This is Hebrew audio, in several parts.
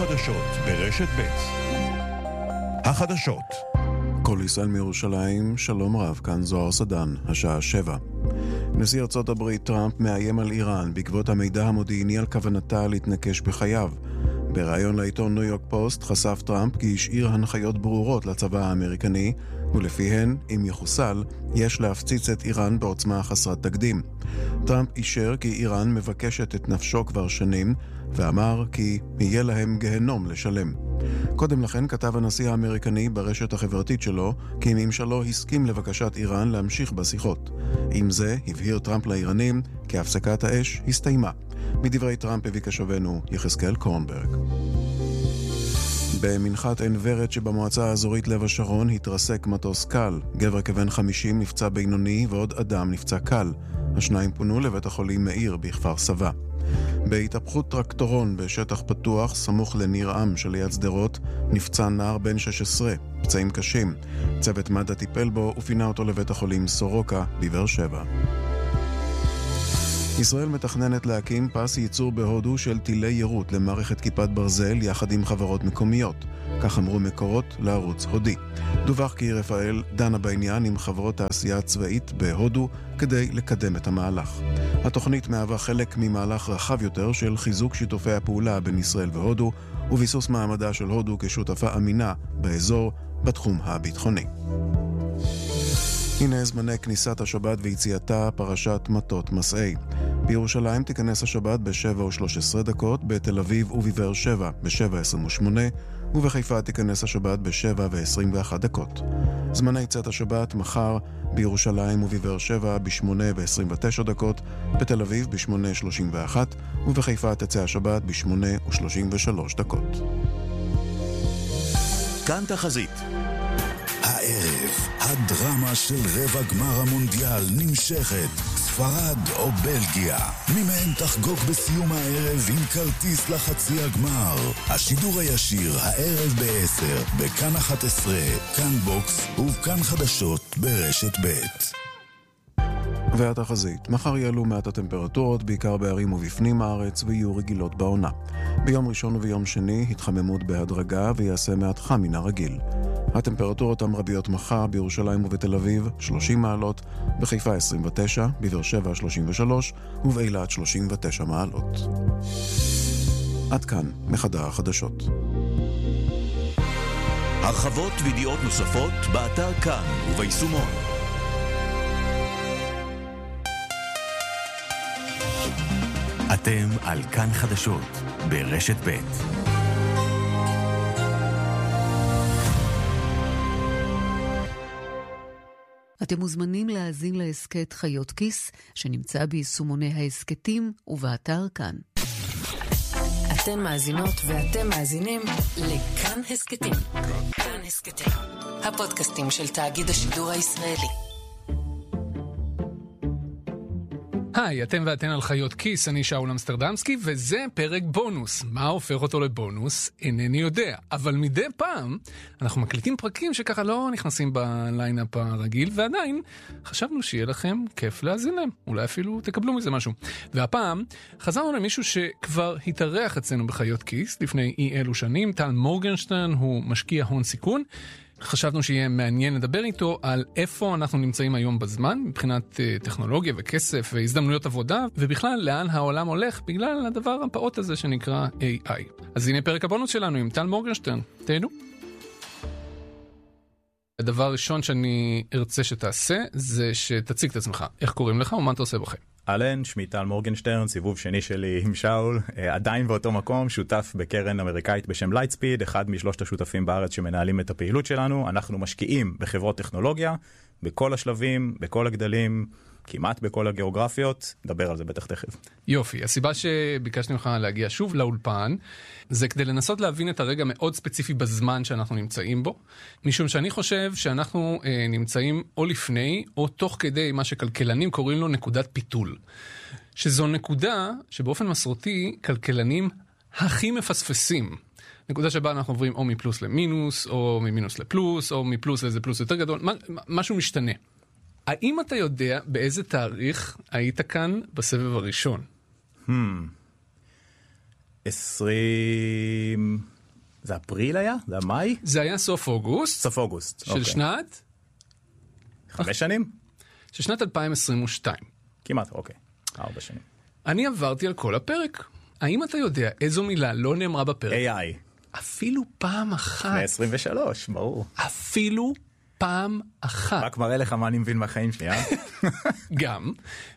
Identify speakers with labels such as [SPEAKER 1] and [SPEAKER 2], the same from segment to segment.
[SPEAKER 1] החדשות ברשת ב'. החדשות.
[SPEAKER 2] כל ישראל מירושלים, שלום רב, כאן זוהר סדן, השעה 7. נשיא ארצות הברית טראמפ מאיים על איראן בעקבות המידע המודיעיני על כוונתה להתנקש בחייו. בריאיון לעיתון ניו יורק פוסט חשף טראמפ כי השאיר הנחיות ברורות לצבא האמריקני, ולפיהן, אם יחוסל, יש להפציץ את איראן בעוצמה חסרת תקדים. טראמפ אישר כי איראן מבקשת את נפשו כבר שנים, ואמר כי יהיה להם גהנום לשלם. קודם לכן כתב הנשיא האמריקני ברשת החברתית שלו כי ממשלו הסכים לבקשת איראן להמשיך בשיחות. עם זה הבהיר טראמפ לאיראנים כי הפסקת האש הסתיימה. מדברי טראמפ הביא קשבנו יחזקאל קורנברג. במנחת עין ורד שבמועצה האזורית לב השרון התרסק מטוס קל. גבר כבן 50 נפצע בינוני ועוד אדם נפצע קל. השניים פונו לבית החולים מאיר בכפר סבא. בהתהפכות טרקטורון בשטח פתוח סמוך לניר עם שליד שדרות נפצע נער בן 16, פצעים קשים. צוות מד"א טיפל בו ופינה אותו לבית החולים סורוקה בבאר שבע. ישראל מתכננת להקים פס ייצור בהודו של טילי יירוט למערכת כיפת ברזל יחד עם חברות מקומיות. כך אמרו מקורות לערוץ הודי. דווח כי רפאל דנה בעניין עם חברות תעשייה צבאית בהודו כדי לקדם את המהלך. התוכנית מהווה חלק ממהלך רחב יותר של חיזוק שיתופי הפעולה בין ישראל והודו וביסוס מעמדה של הודו כשותפה אמינה באזור בתחום הביטחוני. הנה זמני כניסת השבת ויציאתה פרשת מטות מסעי. בירושלים תיכנס השבת ב-7:13, בתל אביב ובבאר שבע ב-7:28, ובחיפה תיכנס השבת ב-7:21. זמני צאת השבת מחר בירושלים ובבאר שבע ב-8:29, בתל אביב ב-8:31, ובחיפה תצא השבת ב-8:33.
[SPEAKER 1] כאן תחזית.
[SPEAKER 3] הערב, הדרמה של רבע גמר המונדיאל נמשכת. ספרד או בלגיה, מי מהם תחגוג בסיום הערב עם כרטיס לחצי הגמר. השידור הישיר הערב ב-10 בכאן 11, כאן בוקס וכאן חדשות ברשת ב'.
[SPEAKER 2] והתחזית, מחר יעלו מעט הטמפרטורות, בעיקר בערים ובפנים הארץ, ויהיו רגילות בעונה. ביום ראשון וביום שני התחממות בהדרגה ויעשה מעט חם מן הרגיל. הטמפרטורות המרביות מחר בירושלים ובתל אביב 30 מעלות, בחיפה 29, בבאר שבע 33 ובאילת 39 מעלות. עד כאן מחדר החדשות.
[SPEAKER 1] הרחבות וידיעות נוספות באתר כאן וביישומון. אתם על כאן חדשות ברשת ב'.
[SPEAKER 4] אתם מוזמנים להאזין להסכת חיות כיס שנמצא ביישומוני ההסכתים ובאתר כאן.
[SPEAKER 5] אתן מאזינות ואתם מאזינים לכאן הסכתים. כאן הסכתים, הפודקאסטים של תאגיד השידור הישראלי.
[SPEAKER 6] היי, אתם ואתן על חיות כיס, אני שאול אמסטרדמסקי, וזה פרק בונוס. מה הופך אותו לבונוס? אינני יודע. אבל מדי פעם אנחנו מקליטים פרקים שככה לא נכנסים בליינאפ הרגיל, ועדיין חשבנו שיהיה לכם כיף להאזין להם. אולי אפילו תקבלו מזה משהו. והפעם חזרנו למישהו שכבר התארח אצלנו בחיות כיס לפני אי אלו שנים. טל מורגנשטרן הוא משקיע הון סיכון. חשבנו שיהיה מעניין לדבר איתו על איפה אנחנו נמצאים היום בזמן, מבחינת טכנולוגיה וכסף והזדמנויות עבודה, ובכלל לאן העולם הולך בגלל הדבר הפעוט הזה שנקרא AI. אז הנה פרק הבונוס שלנו עם טל מורגנשטרן. תהנו. הדבר הראשון שאני ארצה שתעשה זה שתציג את עצמך. איך קוראים לך ומה אתה עושה בחיים?
[SPEAKER 7] אלן, שמי טל מורגנשטרן, סיבוב שני שלי עם שאול, עדיין באותו מקום, שותף בקרן אמריקאית בשם לייטספיד, אחד משלושת השותפים בארץ שמנהלים את הפעילות שלנו. אנחנו משקיעים בחברות טכנולוגיה, בכל השלבים, בכל הגדלים, כמעט בכל הגיאוגרפיות, נדבר על זה בטח תכף.
[SPEAKER 6] יופי, הסיבה שביקשתי לך להגיע שוב לאולפן, זה כדי לנסות להבין את הרגע מאוד ספציפי בזמן שאנחנו נמצאים בו, משום שאני חושב שאנחנו נמצאים או לפני או תוך כדי מה שכלכלנים קוראים לו נקודת פיתול. שזו נקודה שבאופן מסורתי כלכלנים הכי מפספסים. נקודה שבה אנחנו עוברים או מפלוס למינוס, או ממינוס לפלוס, או מפלוס לאיזה פלוס יותר גדול, משהו משתנה. האם אתה יודע באיזה תאריך היית כאן בסבב הראשון?
[SPEAKER 7] זה אפריל היה? זה המאי?
[SPEAKER 6] זה היה סוף אוגוסט.
[SPEAKER 7] סוף אוגוסט.
[SPEAKER 6] של שנת?
[SPEAKER 7] 5 שנים?
[SPEAKER 6] של שנת 2022.
[SPEAKER 7] כמעט, אוקיי. 4 שנים.
[SPEAKER 6] אני עברתי על כל הפרק. האם אתה יודע איזו מילה לא נאמרה בפרק?
[SPEAKER 7] AI.
[SPEAKER 6] אפילו פעם אחת.
[SPEAKER 7] 123, ברור.
[SPEAKER 6] אפילו פעם אחת.
[SPEAKER 7] רק מראה לך מה אני מבין מהחיים שלי,
[SPEAKER 6] גם.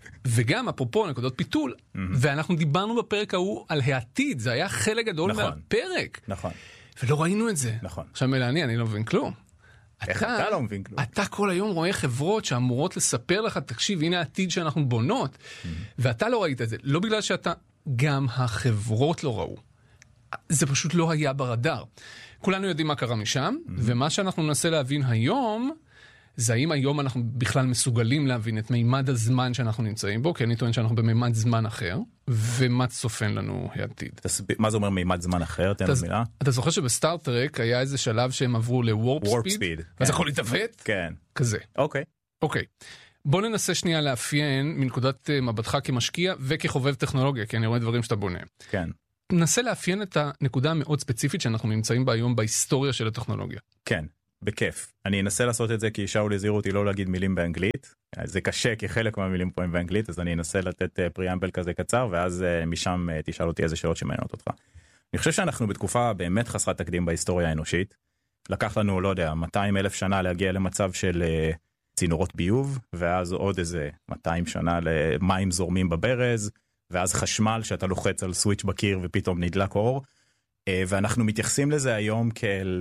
[SPEAKER 6] וגם, אפרופו, נקודות פיתול, ואנחנו דיברנו בפרק ההוא על העתיד, זה היה חלק גדול מהפרק.
[SPEAKER 7] נכון.
[SPEAKER 6] ולא ראינו את זה.
[SPEAKER 7] נכון.
[SPEAKER 6] עכשיו מלעני, אני לא מבין כלום.
[SPEAKER 7] איך אתה לא מבין כלום?
[SPEAKER 6] אתה כל היום רואה חברות שאמורות לספר לך, תקשיב, הנה העתיד שאנחנו בונות, ואתה לא ראית את זה. לא בגלל שאתה, גם החברות לא ראו. זה פשוט לא היה ברדאר. כולנו יודעים מה קרה משם, ומה שאנחנו ננסה להבין היום, זה האם היום אנחנו בכלל מסוגלים להבין את מימד הזמן שאנחנו נמצאים בו, כי אני טוען שאנחנו במימד זמן אחר, ומה צופן לנו העתיד.
[SPEAKER 7] מה זה אומר מימד זמן אחר? תן לנו מילה.
[SPEAKER 6] אתה זוכר שבסטארטרק היה איזה שלב שהם עברו לוורפ ספיד? ואז הכל התעוות?
[SPEAKER 7] כן.
[SPEAKER 6] כזה. אוקיי. בוא ננסה שנייה לאפיין מנקודת מבטך כמשקיע וכחובב טכנולוגיה, כי אני רואה דברים שאתה בונה.
[SPEAKER 7] כן.
[SPEAKER 6] ננסה לאפיין את הנקודה המאוד ספציפית שאנחנו נמצאים בה היום בהיסטוריה של הטכנולוגיה.
[SPEAKER 7] כן. בכיף. אני אנסה לעשות את זה כי שאול הזהירו אותי לא להגיד מילים באנגלית. זה קשה כי חלק מהמילים פה הם באנגלית, אז אני אנסה לתת פריאמבל כזה קצר, ואז משם תשאל אותי איזה שאלות שמעניינות אותך. אני חושב שאנחנו בתקופה באמת חסרת תקדים בהיסטוריה האנושית. לקח לנו, לא יודע, 200,000 שנה להגיע למצב של צינורות ביוב, ואז עוד איזה 200 שנה למים זורמים בברז, ואז חשמל שאתה לוחץ על סוויץ' בקיר ופתאום נדלק אור. ואנחנו מתייחסים לזה היום כאל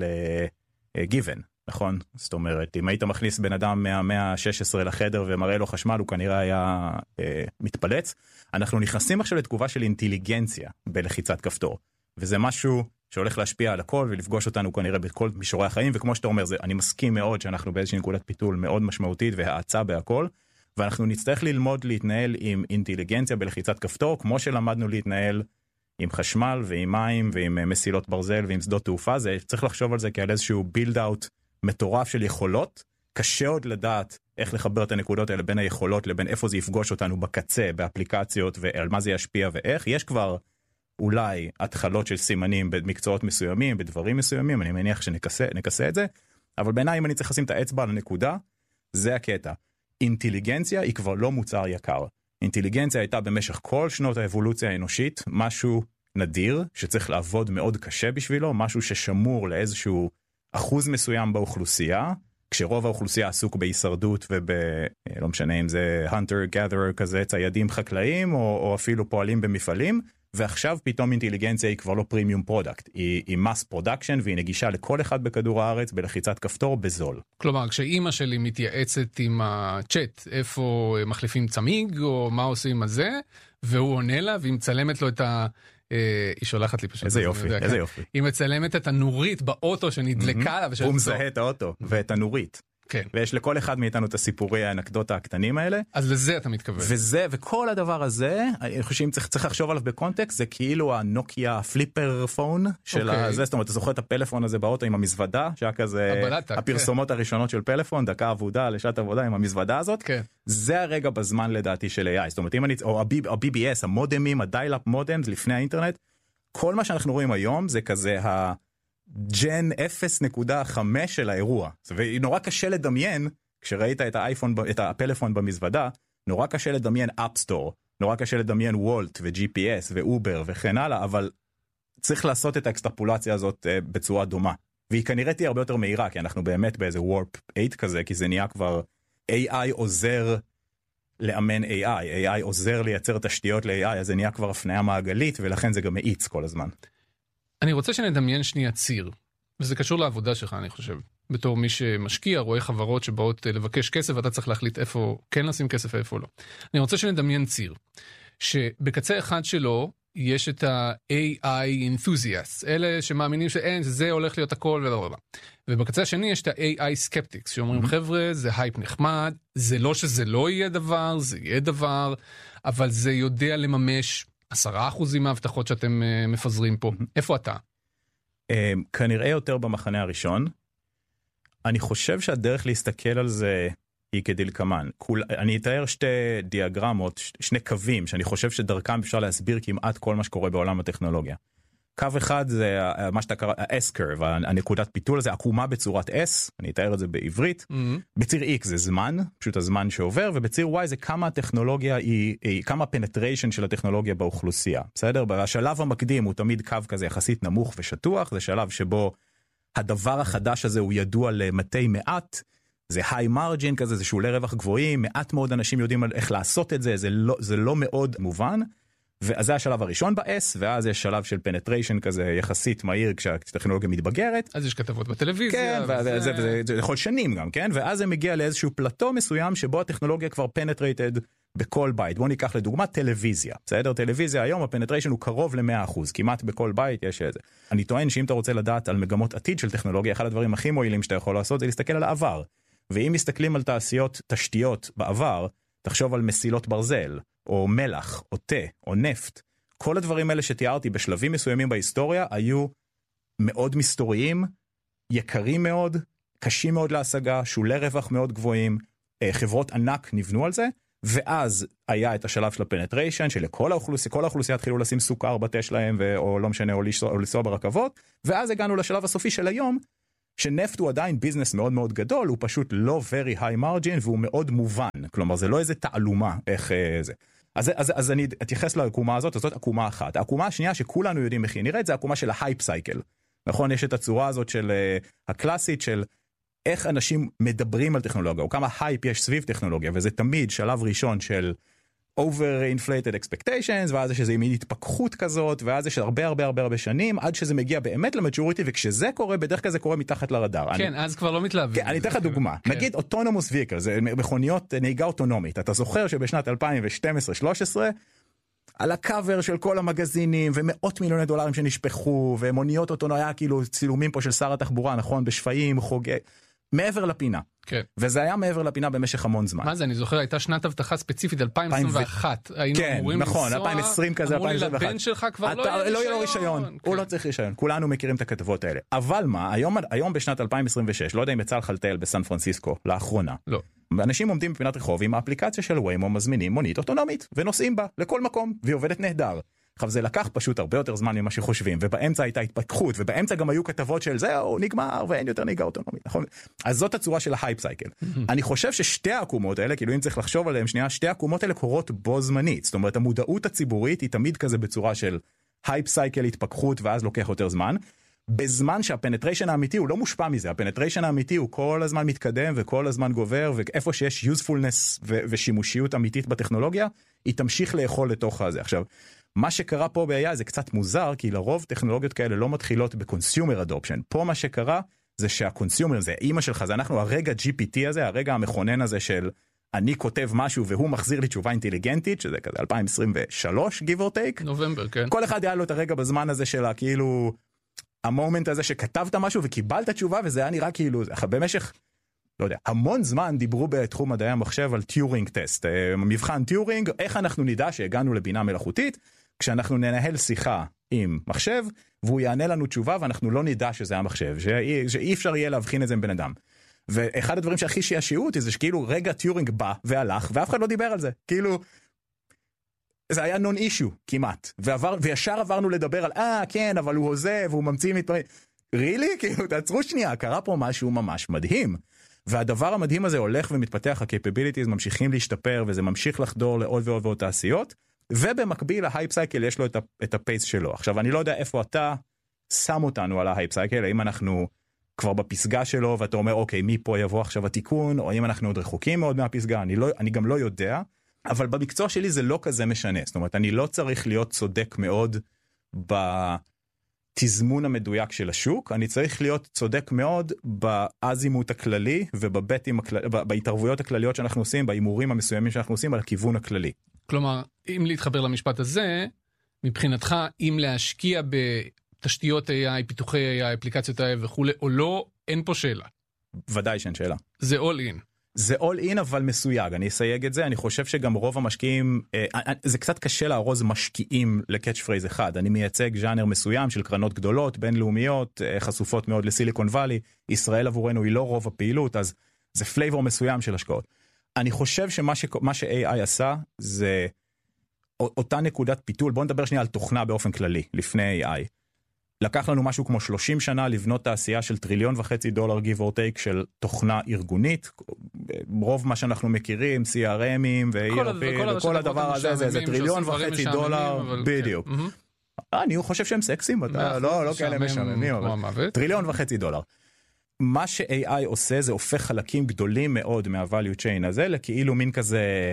[SPEAKER 7] given, נכון? זאת אומרת, אם היית מכניס בן אדם מהמאה ה-16 לחדר ומראה לו חשמל, הוא כנראה היה מתפלץ. אנחנו נכנסים עכשיו לתגובה של אינטליגנציה בלחיצת כפתור, וזה משהו שהולך להשפיע על הכל ולפגוש אותנו כנראה בכל מישורי החיים, וכמו שאתה אומר, אני מסכים מאוד שאנחנו באיזושהי נקודת פיתול מאוד משמעותית והאצה בהכל, ואנחנו נצטרך ללמוד להתנהל עם אינטליגנציה בלחיצת כפתור, כמו שלמדנו להתנהל עם חשמל ועם מים ועם מסילות ברזל ועם שדות תעופה. זה צריך לחשוב על זה כעל איזשהו בילד אאוט מטורף של יכולות. קשה עוד לדעת איך לחבר את הנקודות האלה בין היכולות לבין איפה זה יפגוש אותנו בקצה, באפליקציות, ועל מה זה ישפיע ואיך. יש כבר אולי התחלות של סימנים במקצועות מסוימים, בדברים מסוימים, אני מניח שנקסה את זה, אבל בעיניי אם אני צריך לשים את האצבע על הנקודה, זה הקטע. אינטליגנציה היא כבר לא מוצר יקר. אינטליגנציה הייתה במשך כל שנות האבולוציה האנושית משהו נדיר, שצריך לעבוד מאוד קשה בשבילו, משהו ששמור לאיזשהו אחוז מסוים באוכלוסייה, כשרוב האוכלוסייה עסוק בהישרדות לא משנה אם זה hunter-gatherer כזה, ציידים חקלאים, או אפילו פועלים במפעלים, ועכשיו פתאום אינטליגנציה היא כבר לא פרימיום פרודקט, היא מס פרודקשן, והיא נגישה לכל אחד בכדור הארץ בלחיצת כפתור בזול.
[SPEAKER 6] כלומר, כשאימא שלי מתייעצת עם הצ'אט, איפה מחליפים צמיג, או מה עושים על זה, והוא עונה לה, והיא מצלמת לו את היא שולחת לי פשוט.
[SPEAKER 7] איזה יופי, איזה יופי.
[SPEAKER 6] היא מצלמת את הנורית באוטו שנדלקה לה.
[SPEAKER 7] הוא מזהה את האוטו ואת הנורית.
[SPEAKER 6] כן.
[SPEAKER 7] ויש לכל אחד מאיתנו את הסיפורי האנקדוטה הקטנים האלה.
[SPEAKER 6] אז לזה אתה מתכוון.
[SPEAKER 7] וכל הדבר הזה, אני חושב שאם צריך לחשוב עליו בקונטקסט, זה כאילו הנוקיה פליפר פון של הזה, זאת אומרת, אתה זוכר את הפלאפון הזה באוטו עם המזוודה, שהיה כזה הפרסומות הראשונות של פלאפון, דקה עבודה לשעת עבודה עם המזוודה הזאת. זה הרגע בזמן לדעתי של AI. זאת אומרת, או ה-BBS, המודמים, הדיילאפ מודמס לפני האינטרנט, כל מה שאנחנו רואים היום זה כזה ג'ן 0.5 של האירוע. ונורא קשה לדמיין, כשראית את הפלאפון במזוודה, נורא קשה לדמיין אפסטור, נורא קשה לדמיין וולט ו-GPS ואובר וכן הלאה, אבל צריך לעשות את האקסטרפולציה הזאת בצורה דומה. והיא כנראה תהיה הרבה יותר מהירה, כי אנחנו באמת באיזה וורפ 8 כזה, כי זה נהיה כבר AI עוזר לאמן AI עוזר לייצר תשתיות ל-AI, אז זה נהיה כבר הפניה מעגלית, ולכן זה גם מאיץ כל הזמן. אני
[SPEAKER 6] רוצה שנדמיין שנייה ציר, וזה קשור לעבודה שלך, אני חושב. בתור מי שמשקיע, רואה חברות שבאות לבקש כסף, ואתה צריך להחליט איפה כן לשים כסף ואיפה לא. אני רוצה שנדמיין ציר, שבקצה אחד שלו יש את ה-AI enthusiasts, אלה שמאמינים שאין, זה הולך להיות הכל ולא. ובקצה השני יש את ה-AI skeptics, שאומרים, חבר'ה, זה הייפ נחמד, זה לא שזה לא יהיה דבר, זה יהיה דבר, אבל זה יודע לממש 10% מההבטחות שאתם מפזרים פה. איפה אתה?
[SPEAKER 7] כנראה יותר במחנה הראשון. אני חושב שהדרך להסתכל על זה היא כדלקמן. אני אתאר שתי דיאגרמות, שני קווים, שאני חושב שדרכם אפשר להסביר כמעט כל מה שקורה בעולם הטכנולוגיה. קו אחד זה מה שאתה קרא, ה-S-curve, הנקודת פיתול הזה, עקומה בצורת S, אני אתאר את זה בעברית. בציר X זה זמן, פשוט הזמן שעובר, ובציר Y זה כמה הטכנולוגיה כמה penetration של הטכנולוגיה באוכלוסייה. בסדר? בשלב המקדים הוא תמיד קו כזה יחסית נמוך ושטוח, זה שלב שבו הדבר החדש הזה הוא ידוע למתי מעט, זה high margin כזה, זה שולי רווח גבוהים, מעט מאוד אנשים יודעים איך לעשות את זה, זה לא מאוד מובן. ואז זה השלב הראשון ב-S, ואז יש שלב של penetration כזה יחסית מהיר כשהטכנולוגיה מתבגרת.
[SPEAKER 6] אז יש כתבות בטלוויזיה.
[SPEAKER 7] כן, וזה יכול שנים גם, כן? ואז זה מגיע לאיזשהו פלטו מסוים שבו הטכנולוגיה כבר penetrated בכל בית. בואו ניקח לדוגמה טלוויזיה. בסדר? טלוויזיה היום הפנטריישן הוא קרוב ל-100%, כמעט בכל בית יש איזה. אני טוען שאם אתה רוצה לדעת על מגמות עתיד של טכנולוגיה, אחד הדברים הכי מועילים שאתה יכול לעשות זה להסתכל על העבר. ואם מסתכלים על תשתיות בעבר, תחשוב על מסילות ברזל, או מלח, או תה, או נפט. כל הדברים האלה שתיארתי בשלבים מסוימים בהיסטוריה היו מאוד מסתוריים, יקרים מאוד, קשים מאוד להשגה, שולי רווח מאוד גבוהים, חברות ענק נבנו על זה, ואז היה את השלב של הפנטריישן, שלכל האוכלוסייה התחילו לשים סוכר בתה שלהם, או לא משנה, או לנסוע ברכבות, ואז הגענו לשלב הסופי של היום, שנפט הוא עדיין ביזנס מאוד מאוד גדול, הוא פשוט לא very high margin, והוא מאוד מובן, כלומר זה לא איזה תעלומה, איך זה. אז אני אתייחס לעקומה הזאת, זאת עקומה אחת. העקומה השנייה שכולנו יודעים איך היא נראית, זה העקומה של ההייפ סייקל. נכון? יש את הצורה הזאת של הקלאסית של איך אנשים מדברים על טכנולוגיה, או כמה הייפ יש סביב טכנולוגיה, וזה תמיד שלב ראשון של over-inflated expectations, ואז יש איזו מין התפכחות כזאת, ואז יש הרבה שנים, עד שזה מגיע באמת למג'וריטי, וכשזה קורה, בדרך כלל זה קורה מתחת לרדאר.
[SPEAKER 6] כן, אז כבר לא מתלהבים.
[SPEAKER 7] כן, אני אתן לך דוגמה. נגיד autonomous vehicle, זה מכוניות נהיגה אוטונומית. אתה זוכר שבשנת 2012-13, על הקאבר של כל המגזינים, ומאות מיליוני דולרים שנשפחו, ומוניות אוטונומיות, היה כאילו צילומים פה של שר התחבורה, נכון, בשפיים, חוגי, מעבר לפינה.
[SPEAKER 6] כן.
[SPEAKER 7] וזה היה מעבר לפינה במשך המון זמן.
[SPEAKER 6] מה זה? אני זוכר, הייתה שנת הבטחה ספציפית, 2021. היינו אמורים לנסוע.
[SPEAKER 7] נכון, 2020 כזה, 2021.
[SPEAKER 6] אמרו לי לבן שלך כבר לא יהיה לו רישיון.
[SPEAKER 7] הוא לא צריך רישיון. כולנו מכירים את הכתבות האלה. אבל מה, היום בשנת 2026, לא יודע אם יצא לך לטייל בסן פרנסיסקו, לאחרונה.
[SPEAKER 6] לא.
[SPEAKER 7] אנשים עומדים בפינת רחוב עם האפליקציה של ויימו, מזמינים מונית אוטונומית, ונוסעים בה לכל מקום, והיא עובדת נהדר. עכשיו זה לקח פשוט הרבה יותר זמן ממה שחושבים, ובאמצע הייתה התפתחות, ובאמצע גם היו כתבות של זהו, נגמר, ואין יותר נהיגה אוטונומית, נכון? אז זאת הצורה של ההייפ סייקל. אני חושב ששתי העקומות האלה, כאילו אם צריך לחשוב עליהם שנייה, שתי העקומות האלה קורות בו זמנית, זאת אומרת, המודעות הציבורית היא תמיד כזה בצורה של הייפ סייקל, התפתחות, ואז לוקח יותר זמן, בזמן שהפנטריישן האמיתי הוא לא מושפע מזה, הפנטריישן האמיתי הוא כל הזמן מתקדם, וכל הזמן גובר, ואיפה שיש usefulness ושימושיות אמיתית בטכנולוגיה, היא תמשיך לאכול לתוך הזה. עכשיו, מה שקרה פה ב-AI זה קצת מוזר, כי לרוב טכנולוגיות כאלה לא מתחילות ב-consumer adoption. פה מה שקרה זה שה-consumer, זה אמא שלך, זה אנחנו, הרגע GPT הזה, הרגע המכונן הזה של אני כותב משהו והוא מחזיר לי תשובה אינטליגנטית, שזה כזה 2023, give or take.
[SPEAKER 6] נובמבר, כן.
[SPEAKER 7] כל אחד היה לו את הרגע בזמן הזה של כאילו, המומנט הזה שכתבת משהו וקיבלת תשובה, וזה היה נראה כאילו, במשך, לא יודע, המון זמן דיברו בתחום מדעי המחשב על טיורינג טסט, מבחן טיורינג, איך אנחנו נדע שהגענו לבינה מלאכותית, כשאנחנו ננהל שיחה עם מחשב, והוא יענה לנו תשובה, ואנחנו לא נדע שזה המחשב, שאי אפשר יהיה להבחין את זה עם בן אדם. ואחד הדברים שהכי שישעו אותי, זה שכאילו רגע טיורינג בא והלך, ואף אחד לא דיבר על זה. כאילו, זה היה נון אישו, כמעט. וישר עברנו לדבר על, כן, אבל הוא עוזב, והוא ממציא מתפרעים. really? כאילו, תעצרו שנייה, קרה פה משהו ממש מדהים. והדבר המדהים הזה הולך ומתפתח, ה-capabilities ממשיכים להשתפר, וזה ממשיך לחדור לעוד ועוד ועוד תעשיות, ובמקביל ההייפ סייקל יש לו את הפייס שלו. עכשיו אני לא יודע איפה אתה שם אותנו על ההייפ סייקל, האם אנחנו כבר בפסגה שלו ואתה אומר אוקיי מפה יבוא עכשיו התיקון, או האם אנחנו עוד רחוקים מאוד מהפסגה, אני גם לא יודע, אבל במקצוע שלי זה לא כזה משנה, זאת אומרת אני לא צריך להיות צודק מאוד בתזמון המדויק של השוק, אני צריך להיות צודק מאוד באזימות הכללי ובהתערבויות הכלליות שאנחנו עושים, באימורים המסוימים שאנחנו עושים על הכיוון הכללי.
[SPEAKER 6] כלומר, אם להתחבר למשפט הזה, מבחינתך, אם להשקיע בתשתיות AI, פיתוחי AI, אפליקציות AI וכו', או לא, אין פה שאלה.
[SPEAKER 7] ודאי שאין שאלה.
[SPEAKER 6] זה all in.
[SPEAKER 7] זה all in, אבל מסויג. אני אסייג את זה. אני חושב שגם רוב המשקיעים, זה קצת קשה לארוז משקיעים לקאץ' פרייז אחד. אני מייצג ז'אנר מסוים של קרנות גדולות, בינלאומיות, חשופות מאוד לסיליקון ואלי. ישראל עבורנו היא לא רוב הפעילות, אז זה פלייבור מסוים של השקעות. אני חושב שמה ש-AI עשה זה אותה נקודת פיתול. בואו נדבר שנייה על תוכנה באופן כללי, לפני AI. לקח לנו משהו כמו 30 שנה לבנות תעשייה של $1.5 טריליון give or take של תוכנה ארגונית. רוב מה שאנחנו מכירים, CRM'ים ו-ERP וכל הדבר הזה, זה $1.5 טריליון, בדיוק. אני חושב שהם סקסים, לא כאלה משעממים, אבל $1.5 טריליון. מה ש-AI עושה זה הופך חלקים גדולים מאוד מה-value chain הזה, לכאילו מין כזה,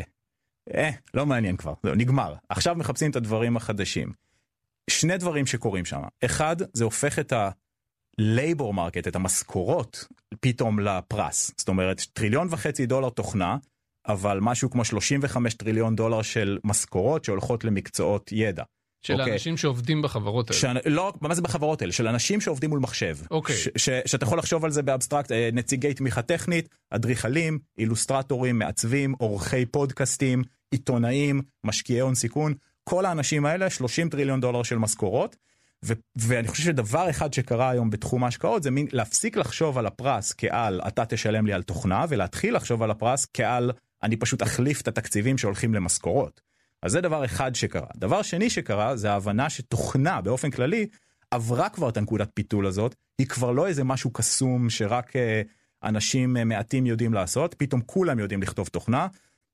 [SPEAKER 7] לא מעניין כבר, זה נגמר. עכשיו מחפשים את הדברים החדשים. שני דברים שקורים שם. אחד, זה הופך את ה-labor market, את המשכורות, פתאום לפרס. זאת אומרת, $1.5 טריליון תוכנה, אבל משהו כמו $35 טריליון של משכורות שהולכות למקצועות ידע.
[SPEAKER 6] של האנשים שעובדים בחברות האלה.
[SPEAKER 7] לא, מה זה בחברות האלה? של אנשים שעובדים מול מחשב. שאתה יכול לחשוב על זה באבסטרקט, נציגי תמיכה טכנית, אדריכלים, אילוסטרטורים, מעצבים, עורכי פודקאסטים, עיתונאים, משקיעי הון סיכון, כל האנשים האלה, $30 טריליון של משכורות, ואני חושב שדבר אחד שקרה היום בתחום ההשקעות, זה מין להפסיק לחשוב על הפרס כעל, אתה תשלם לי על תוכנה, ולהתחיל לחשוב על הפרס כעל, אני פשוט אחליף את התקציבים שהולכים למשכורות. אז זה דבר אחד שקרה. דבר שני שקרה, זה ההבנה שתוכנה באופן כללי, עברה כבר את הנקודת פיתול הזאת, היא כבר לא איזה משהו קסום שרק אנשים מעטים יודעים לעשות, פתאום כולם יודעים לכתוב תוכנה.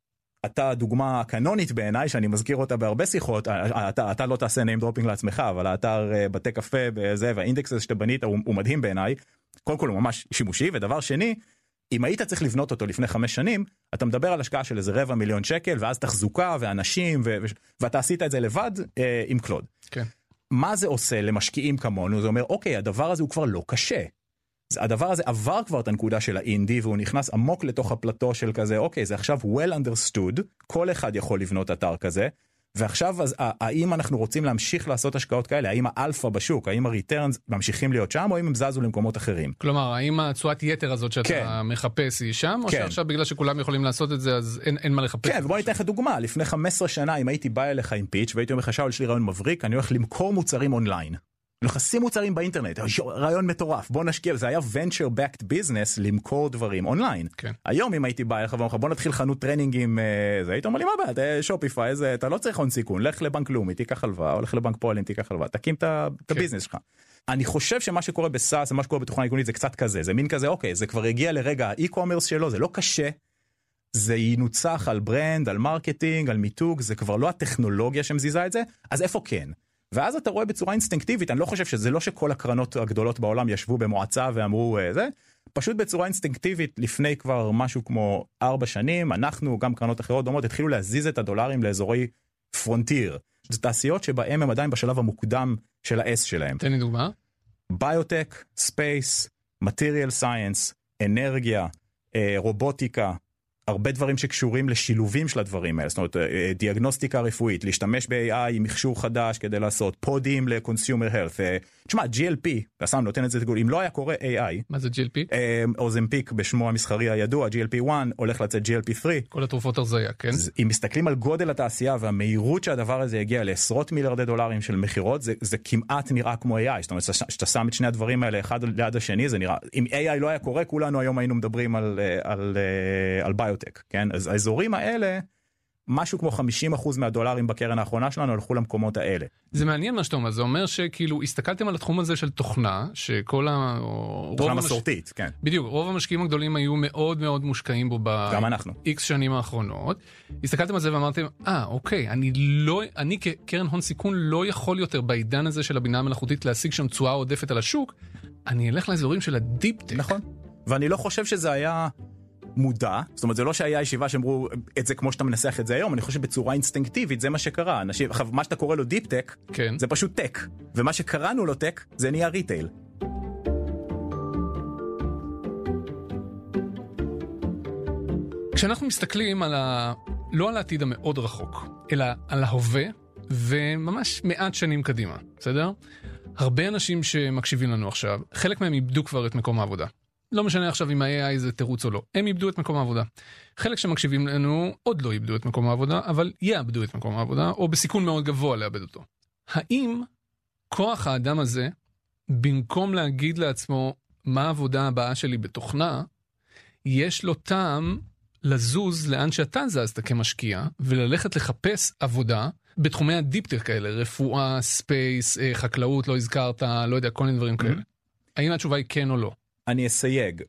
[SPEAKER 7] אתה דוגמה קנונית בעיניי, שאני מזכיר אותה בהרבה שיחות, אתה לא תעשה name dropping לעצמך, אבל האתר בתי קפה בזה, והאינדקס הזה שאתה בנית הוא מדהים בעיניי, קודם כל הוא ממש שימושי, ודבר שני, אם היית צריך לבנות אותו לפני 5 שנים, אתה מדבר על השקעה של איזה $250,000, ואז תחזוקה ואנשים, ואתה עשית את זה לבד עם קלוד.
[SPEAKER 6] כן.
[SPEAKER 7] מה זה עושה למשקיעים כמונו? זה אומר, אוקיי, הדבר הזה הוא כבר לא קשה. הדבר הזה עבר כבר את הנקודה של האינדי, והוא נכנס עמוק לתוך הפלטו של כזה, אוקיי, זה עכשיו well understood, כל אחד יכול לבנות אתר כזה, ועכשיו, אז, האם אנחנו רוצים להמשיך לעשות השקעות כאלה? האם האלפא בשוק, האם הריטרנס ממשיכים להיות שם, או האם הם זזו למקומות אחרים?
[SPEAKER 6] כלומר, האם הצועת יתר הזאת שאתה מחפש היא שם, או שעכשיו בגלל שכולם יכולים לעשות את זה, אז אין מה לחפש?
[SPEAKER 7] כן, ובוא ניתן לך דוגמה, לפני 15 שנה, אם הייתי בא אליך עם פיץ' והייתי אומר לך, שאול, יש לי רעיון מבריק, אני הולך למכור מוצרים אונליין. לשים מוצרים באינטרנט, רעיון מטורף, בוא נשקיע, זה היה venture backed business למכור דברים אונליין.
[SPEAKER 6] כן.
[SPEAKER 7] היום אם הייתי בא אליך ואומר לך, בוא נתחיל חנות טרנינגים, זה היית אומר לי, מה בעד, שופיפיי, אתה לא צריך הון סיכון, לך לבנק לאומי, תיקח הלוואה, או לך לבנק פועלים, תיקח הלוואה, תקים את הביזנס שלך. אני חושב שמה שקורה בסאס, מה שקורה בתוכנה ארגונית, זה קצת כזה, זה מין כזה, אוקיי, זה כבר הגיע לרגע האי-קומרס שלו, זה לא קשה, זה ינוצח על ברנד, על מרקטינג, על מיתוג, זה כבר לא הטכנולוגיה שמזיזה את זה, אז איפה כן? ואז אתה רואה בצורה אינסטינקטיבית, אני לא חושב שזה לא שכל הקרנות הגדולות בעולם ישבו במועצה ואמרו זה, פשוט בצורה אינסטינקטיבית לפני כבר משהו כמו 4 שנים, אנחנו, גם קרנות אחרות דומות, התחילו להזיז את הדולרים לאזורי פרונטיר. זה תעשיות שבהם הם עדיין בשלב המוקדם של ה-S שלהם.
[SPEAKER 6] תן לי דוגמה.
[SPEAKER 7] ביוטק, ספייס, מטריאל סיינס, אנרגיה, רובוטיקה, הרבה דברים שקשורים לשילובים של הדברים האלה, זאת אומרת, דיאגנוסטיקה רפואית, להשתמש ב-AI עם מכשור חדש כדי לעשות פודים ל-consumer health. תשמע, GLP, הסם נותן את זה תגול, אם לא היה קורה AI,
[SPEAKER 6] מה זה GLP?
[SPEAKER 7] אוזמפיק בשמו המסחרי הידוע, GLP-1, הולך לצאת GLP-3.
[SPEAKER 6] כל התרופות הרזיה, כן?
[SPEAKER 7] אם מסתכלים על גודל התעשייה והמהירות שהדבר הזה יגיע לעשרות מיליארדי דולרים של מחירות, זה כמעט נראה כמו AI, זאת אומרת, שאתה שם את שני הדברים האלה אחד ליד השני, זה נראה, אם AI לא היה קורה, כולנו היום היינו מדברים על ביוטק, כן? אז האזורים האלה, משהו כמו 50% מהדולרים בקרן האחרונה שלנו הלכו למקומות האלה.
[SPEAKER 6] זה מעניין מה שאתה אומר, זה אומר שכאילו הסתכלתם על התחום הזה של תוכנה, שכל
[SPEAKER 7] תוכנה מסורתית, כן.
[SPEAKER 6] בדיוק, רוב המשקיעים הגדולים היו מאוד מאוד מושקעים בו
[SPEAKER 7] גם אנחנו.
[SPEAKER 6] ב-X שנים האחרונות. הסתכלתם על זה ואמרתם, אוקיי, אני כקרן הון סיכון לא יכול יותר בעידן הזה של הבינה המלאכותית להשיג שם תשואה עודפת על השוק, אני אלך לאזורים של הדיפ-טק.
[SPEAKER 7] נכון. ואני לא חושב שזה היה מודע, זאת אומרת, זה לא שהיה ישיבה שאמרו את זה כמו שאתה מנסח את זה היום, אני חושב בצורה אינסטינקטיבית, זה מה שקרה. אנשים, מה שאתה קורא לו דיפ-טק,
[SPEAKER 6] כן.
[SPEAKER 7] זה פשוט טק. ומה שקראנו לו טק, זה נהיה ריטייל.
[SPEAKER 6] כשאנחנו מסתכלים לא על העתיד המאוד רחוק, אלא על ההווה, וממש מעט שנים קדימה, בסדר? הרבה אנשים שמקשיבים לנו עכשיו, חלק מהם איבדו כבר את מקום העבודה. לא משנה עכשיו אם ה-AI זה תירוץ או לא. הם איבדו את מקום העבודה. חלק שמקשיבים לנו עוד לא איבדו את מקום העבודה, אבל יאבדו את מקום העבודה, או בסיכון מאוד גבוה לאבד אותו. האם כוח האדם הזה, במקום להגיד לעצמו מה העבודה הבאה שלי בתוכנה, יש לו טעם לזוז לאן שאתה זזת כמשקיע, וללכת לחפש עבודה בתחומי הדיפטק כאלה, רפואה, ספייס, חקלאות, לא הזכרת, לא יודע, כל מיני דברים כאלה. האם התשובה היא כן או לא?
[SPEAKER 7] אני אסייג.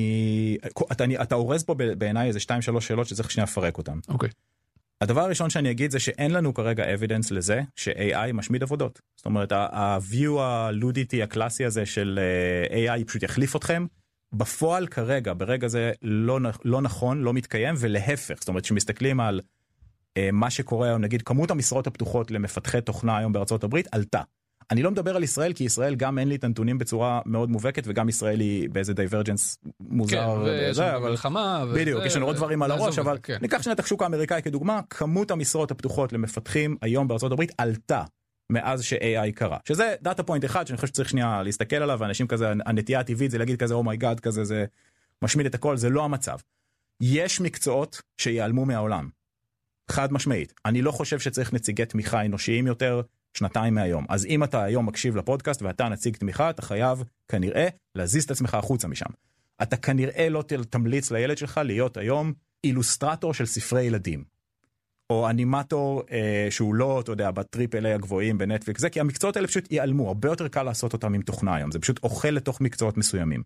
[SPEAKER 7] אתה אורז פה בעיניי איזה 2-3 שאלות שצריך שנייה לפרק אותן.
[SPEAKER 6] אוקיי.
[SPEAKER 7] הדבר הראשון שאני אגיד זה שאין לנו כרגע evidence לזה ש-AI משמיד עבודות. זאת אומרת, ה-view הלודיטי הקלאסי הזה של AI פשוט יחליף אתכם, בפועל כרגע, ברגע זה לא נכון, לא מתקיים, ולהפך. זאת אומרת, שמסתכלים על מה שקורה היום, נגיד, כמות המשרות הפתוחות למפתחי תוכנה היום בארצות הברית עלתה. אני לא מדבר על ישראל, כי ישראל גם אין לי את הנתונים בצורה מאוד מובהקת, וגם ישראל היא באיזה דייברג'נס מוזר.
[SPEAKER 6] כן, אבל חמה.
[SPEAKER 7] בדיוק, יש לנו עוד דברים על הראש, אבל ניקח שנייה את השוק האמריקאי כדוגמה, כמות המשרות הפתוחות למפתחים היום בארצות הברית עלתה מאז ש-AI קרה. שזה דאטה פוינט אחד, שאני חושב שצריך שנייה להסתכל עליו, ואנשים כזה, הנטייה הטבעית זה להגיד כזה, אומייגאד, כזה, זה משמיד את הכל, זה לא המצב. יש מקצועות שיעלמו מהעולם. חד משמעית. אני לא חושב שצריך נציגי תמיכה אנושיים יותר 2 מהיום. אז אם אתה היום מקשיב לפודקאסט ואתה נציג תמיכה, אתה חייב כנראה להזיז את עצמך החוצה משם. אתה כנראה לא תמליץ לילד שלך להיות היום אילוסטרטור של ספרי ילדים. או אנימטור שהוא לא, אתה יודע, בטריפל איי הגבוהים בנטפליקס, זה כי המקצועות האלה פשוט ייעלמו. הרבה יותר קל לעשות אותם עם תוכנה היום. זה פשוט אוכל לתוך מקצועות מסוימים.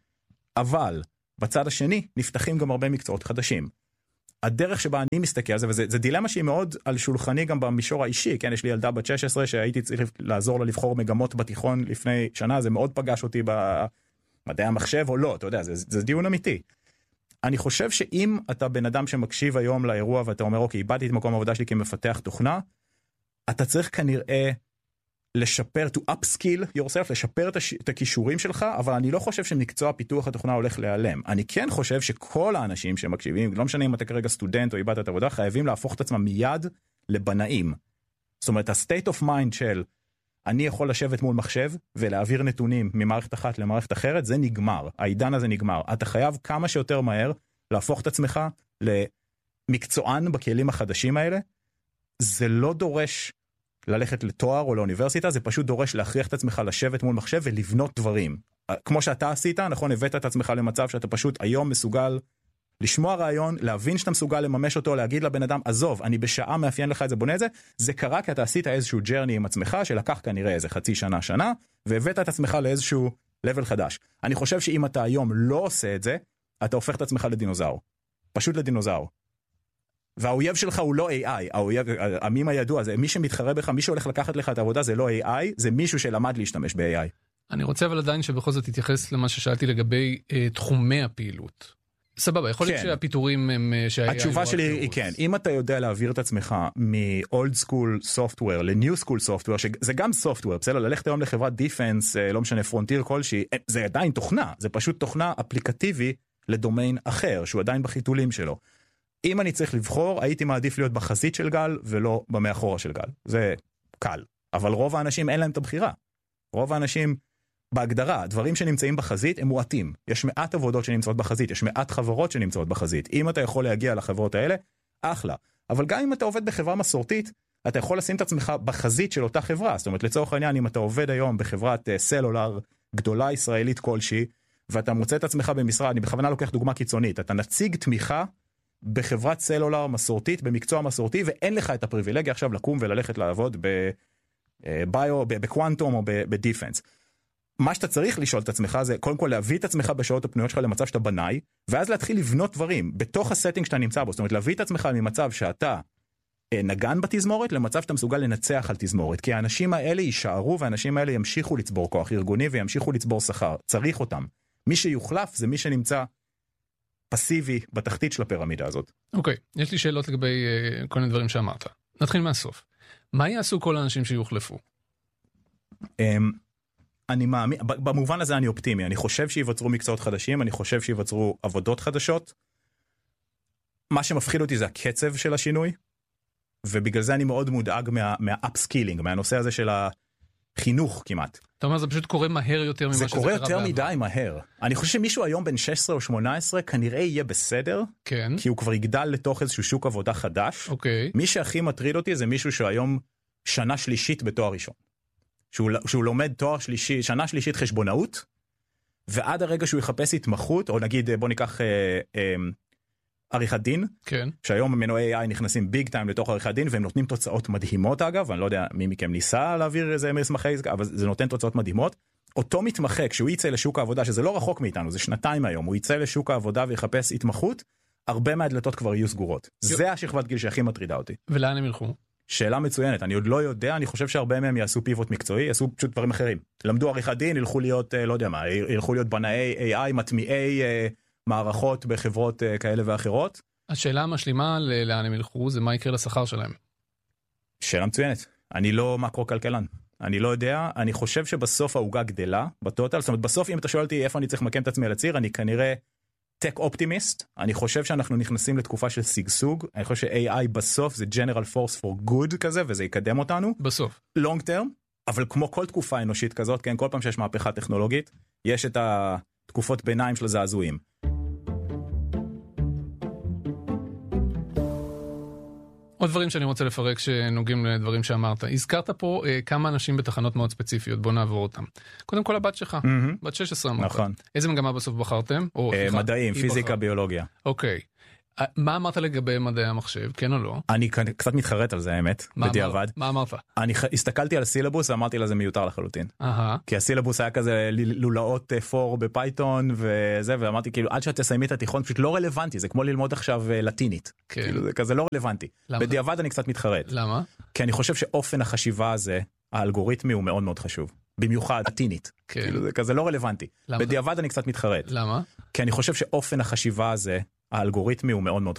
[SPEAKER 7] אבל בצד השני נפתחים גם הרבה מקצועות חדשים. הדרך שבה אני מסתכל על זה, וזה דילמה שהיא מאוד על שולחני גם במישור האישי, כן, יש לי ילדה בת 16 שהייתי צריך לעזור לה לבחור מגמות בתיכון לפני שנה, זה מאוד פגש אותי במדעי המחשב או לא, אתה יודע, זה דיון אמיתי. אני חושב שאם אתה בן אדם שמקשיב היום לאירוע ואתה אומר, אוקיי, איבדתי את מקום העבודה שלי כמפתח תוכנה, אתה צריך כנראה לשפר, to upskill yourself, לשפר את הכישורים שלך, אבל אני לא חושב שמקצוע פיתוח התוכנה הולך להיעלם. אני כן חושב שכל האנשים שמקשיבים, לא משנה אם אתה כרגע סטודנט או איבדת את העבודה, חייבים להפוך את עצמם מיד לבנאים. זאת אומרת, ה-state of mind של אני יכול לשבת מול מחשב ולהעביר נתונים ממערכת אחת למערכת אחרת, זה נגמר. העידן הזה נגמר. אתה חייב כמה שיותר מהר להפוך את עצמך למקצוען בכלים החדשים האלה. זה לא דורש ללכת לתואר או לאוניברסיטה, זה פשוט דורש להכריח את עצמך לשבת מול מחשב ולבנות דברים. כמו שאתה עשית, נכון, הבאת את עצמך למצב שאתה פשוט היום מסוגל לשמוע רעיון, להבין שאתה מסוגל לממש אותו, להגיד לבן אדם, עזוב, אני בשעה מאפיין לך את זה, בונה את זה, זה קרה כי אתה עשית איזשהו ג'רני עם עצמך, שלקח כנראה איזה חצי שנה, והבאת את עצמך לאיזשהו level חדש. אני חושב שאם אתה היום לא עושה את זה, אתה הופך את עצמך לדינוזאור. פשוט לדינוזאור. והאויב שלך הוא לא AI, המים הידוע, זה מי שמתחרה בך, מי שהולך לקחת לך את העבודה, זה לא AI, זה מישהו שלמד להשתמש ב-AI.
[SPEAKER 6] אני רוצה אבל עדיין שבכל זאת תתייחס למה ששאלתי לגבי תחומי הפעילות. סבבה, יכול להיות שהפיתורים הם
[SPEAKER 7] התשובה שלי היא כן, אם אתה יודע להעביר את עצמך מ-old school software ל-new school software, שזה גם software, בסדר, ללכת היום לחברת defense, לא משנה, פרונטיר כלשהי, זה עדיין תוכנה, זה פשוט תוכנה אפליקטיבי לדומיין אחר, שהוא עדיין בחיתולים שלו. אם אני צריך לבחור, הייתי מעדיף להיות בחזית של גל, ולא במאחורה של גל. זה קל. אבל רוב האנשים אין להם את הבחירה. רוב האנשים, בהגדרה, הדברים שנמצאים בחזית הם מועטים. יש מעט עבודות שנמצאות בחזית, יש מעט חברות שנמצאות בחזית. אם אתה יכול להגיע לחברות האלה, אחלה. אבל גם אם אתה עובד בחברה מסורתית, אתה יכול לשים את עצמך בחזית של אותה חברה. זאת אומרת, לצורך העניין, אם אתה עובד היום בחברת סלולר גדולה ישראלית כלשהי, ואתה מוצא את עצמך במשרד, אני בכוונה לוקח דוגמה קיצונית, אתה נציג תמיכה בחברת סלולר מסורתית, במקצוע מסורתי, ואין לך את הפריבילגיה עכשיו לקום וללכת לעבוד בביו, בקוונטום או בדיפנס. מה שאתה צריך לשאול את עצמך זה, קודם כל להביא את עצמך בשעות הפנויות שלך למצב שאתה בנאי, ואז להתחיל לבנות דברים בתוך הסטינג שאתה נמצא בו. זאת אומרת, להביא את עצמך ממצב שאתה נגן בתזמורת, למצב שאתה מסוגל לנצח על תזמורת. כי האנשים האלה יישארו, והאנשים האלה ימשיכו לצבור כוח ארגוני, וימשיכו לצבור שכר. צריך אותם. מי שיוחלף זה מי שנמצא פסיבי בתחתית של הפירמידה הזאת.
[SPEAKER 6] אוקיי, יש לי שאלות לגבי כל מיני דברים שאמרת. נתחיל מהסוף. מה יעשו כל האנשים שיוחלפו?
[SPEAKER 7] אני מאמין, במובן הזה אני אופטימי. אני חושב שיווצרו מקצועות חדשים, אני חושב שיווצרו עבודות חדשות. מה שמפחיד אותי זה הקצב של השינוי, ובגלל זה אני מאוד מודאג מה-upskilling, מהנושא הזה של החינוך כמעט.
[SPEAKER 6] אתה אומר, זה פשוט קורה מהר יותר ממה שזה קרה
[SPEAKER 7] בעבר. זה קורה יותר מדי מהר. אני חושב שמישהו היום בן 16 או 18 כנראה יהיה בסדר,
[SPEAKER 6] כן.
[SPEAKER 7] כי הוא כבר יגדל לתוך איזשהו שוק עבודה חדש.
[SPEAKER 6] אוקיי.
[SPEAKER 7] מי שהכי מטריד אותי זה מישהו שהיום שנה שלישית בתואר ראשון. שהוא לומד תואר שלישי, שנה שלישית חשבונאות, ועד הרגע שהוא יחפש התמחות, או נגיד, בוא ניקח עריכת דין,
[SPEAKER 6] כן.
[SPEAKER 7] שהיום מנועי AI נכנסים ביג טיים לתוך עריכת דין, והם נותנים תוצאות מדהימות אגב, אני לא יודע מי מכם ניסה להעביר איזה מסמכי, אבל זה נותן תוצאות מדהימות. אותו מתמחה, כשהוא יצא לשוק העבודה, שזה לא רחוק מאיתנו, זה שנתיים היום, הוא יצא לשוק העבודה ויחפש התמחות, הרבה מהדלתות כבר יהיו סגורות. זה השכבת גיל שהכי מטרידה אותי.
[SPEAKER 6] ולאן הם ילכו?
[SPEAKER 7] שאלה מצוינת, אני עוד לא יודע, אני חושב שהרבה מהם יעשו פיבוט מקצועי, יעשו פשוט דברים אחרים. למדו עריכת דין, ילכו להיות, לא יודע מה, ילכו להיות בנאי AI, מטמיעי מערכות בחברות כאלה ואחרות.
[SPEAKER 6] השאלה המשלימה לאן הם ילכו, זה מה יקרה לשכר שלהם.
[SPEAKER 7] שאלה מצוינת. אני לא מקרו-כלכלן. אני לא יודע, אני חושב שבסוף ההוגה גדלה, בטוטל, זאת אומרת, בסוף אם אתה שואל אותי איפה אני צריך למקם את עצמי על הציר, אני כנראה טק אופטימיסט, אני חושב שאנחנו נכנסים לתקופה של סגסוג, אני חושב ש-AI בסוף זה general force for good כזה, וזה יקדם אותנו.
[SPEAKER 6] בסוף.
[SPEAKER 7] long term, אבל כמו כל תקופה אנושית כזאת, כן, כל פעם שיש מהפכה טכנולוגית, יש את התקופות ביניים של הזעזועים.
[SPEAKER 6] עוד דברים שאני רוצה לפרק שנוגעים לדברים שאמרת. הזכרת פה כמה אנשים בתחנות מאוד ספציפיות, בוא נעבור אותם. קודם כל הבת שלך, בת 16 אמרת.
[SPEAKER 7] נכון.
[SPEAKER 6] איזה מגמה בסוף בחרתם?
[SPEAKER 7] מדעים, פיזיקה, ביולוגיה.
[SPEAKER 6] אוקיי. מה אמרת לגבי מדעי המחשב, כן או לא?
[SPEAKER 7] אני קצת מתחרט על זה, האמת, בדיעבד.
[SPEAKER 6] מה אמרת?
[SPEAKER 7] אני הסתכלתי על הסילבוס ואמרתי לה זה מיותר לחלוטין. כי הסילבוס היה כזה לולאות פור בפייתון וזה, ואמרתי כאילו עד שאת תסיימי את התיכון פשוט לא רלוונטי, זה כמו ללמוד עכשיו לטינית. כאילו זה כזה לא רלוונטי. בדיעבד אני קצת מתחרט.
[SPEAKER 6] למה?
[SPEAKER 7] כי אני חושב שאופן החשיבה הזה, האלגוריתמי הוא מאוד מאוד חשוב. במיוחד לטינית. כאילו זה כזה לא רלוונטי. בדיעבד אני קצת מתחרט.
[SPEAKER 6] למה?
[SPEAKER 7] כי אני חושב שאופן החשיבה הזה, האלגוריתמי הוא מאוד מאוד